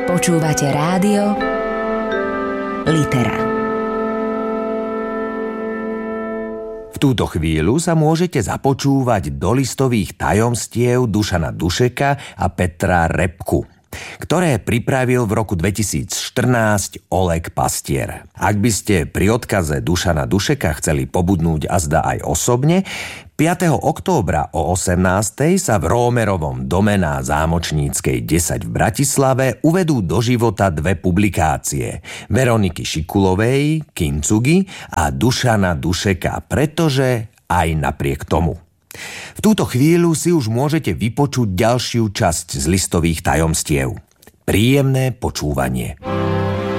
Počúvate rádio Litera. V túto chvíľu sa môžete započúvať do listových tajomstiev Dušana Dušeka a Petra Repku, ktoré pripravil v roku 2014 Oleg Pastier. Ak by ste pri odkaze Dušana Dušeka chceli pobudnúť azda aj osobne, 5. októbra o 18. sa v Rómerovom dome na Zámočníckej 10 v Bratislave uvedú do života dve publikácie Veroniky Šikulovej, Kyncugy a Dušana Dušeka, pretože aj napriek tomu. V túto chvíľu si už môžete vypočuť ďalšiu časť z listových tajomstiev. Príjemné počúvanie.